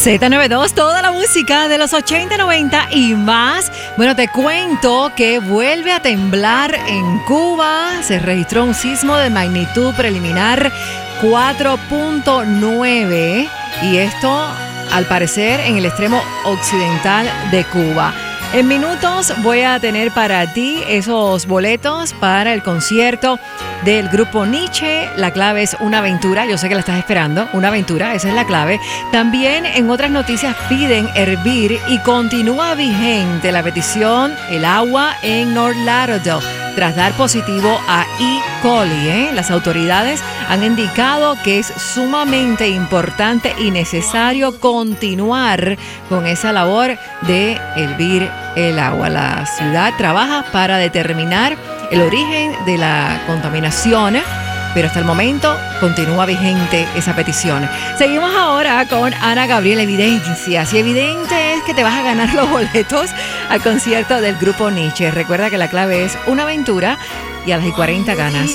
Z92, toda la música de los 80, 90 y más. Bueno, te cuento que vuelve a temblar en Cuba. Se registró un sismo de magnitud preliminar 4.9 y esto, al parecer, en el extremo occidental de Cuba. En minutos voy a tener para ti esos boletos para el concierto del grupo Nietzsche. La clave es una aventura. Yo sé que la estás esperando. Una aventura, esa es la clave. También en otras noticias piden hervir y continúa vigente la petición el agua en North Lauderdale tras dar positivo a E. coli. Las autoridades han indicado que es sumamente importante y necesario continuar con esa labor de hervir el agua. La ciudad trabaja para determinar el origen de la contaminación, pero hasta el momento continúa vigente esa petición. Seguimos ahora con Ana Gabriel. Evidencias, y evidente es que te vas a ganar los boletos al concierto del grupo Nietzsche. Recuerda que la clave es una aventura y a las 40 ganas